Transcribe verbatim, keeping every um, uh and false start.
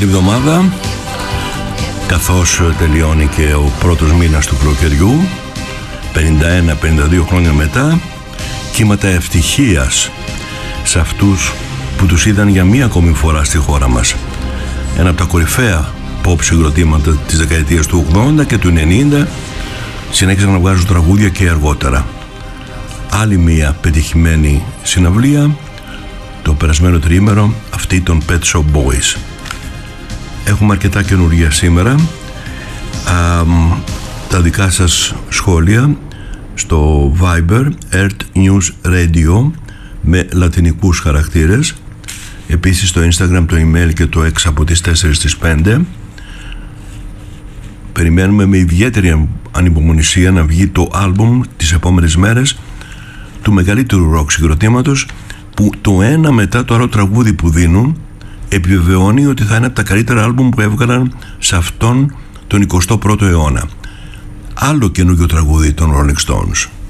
Καλή εβδομάδα. Καθώς τελειώνει και ο πρώτος μήνας του καλοκαιριού, πενήντα ένα πενήντα δύο χρόνια μετά, κύματα ευτυχίας σε αυτούς που τους είδαν για μία ακόμη φορά στη χώρα μας. Ένα από τα κορυφαία pop συγκροτήματα της δεκαετίας του ογδόντα και του ενενήντα συνέχισαν να βγάζουν τραγούδια και αργότερα. Άλλη μία πετυχημένη συναυλία το περασμένο τριήμερο, αυτή των Pet Shop Boys. Έχουμε αρκετά καινούργια σήμερα. Α, τα δικά σας σχόλια στο Viber Earth News Radio με λατινικούς χαρακτήρες. Επίσης στο Instagram, το email και το X από τις τέσσερις στις πέντε. Περιμένουμε με ιδιαίτερη ανυπομονησία να βγει το άλμπουμ τις επόμενες μέρες του μεγαλύτερου ροκ συγκροτήματος, που το ένα μετά το άλλο τραγούδι που δίνουν επιβεβαιώνει ότι θα είναι από τα καλύτερα άλμπουμ που έβγαλαν σε αυτόν τον εικοστό πρώτο αιώνα. Άλλο καινούργιο τραγούδι των Rolling Stones.